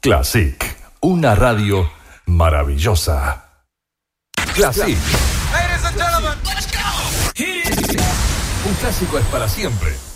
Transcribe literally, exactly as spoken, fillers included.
Classic, una radio maravillosa. Classic. Ladies and gentlemen, let's go. Un clásico es para siempre.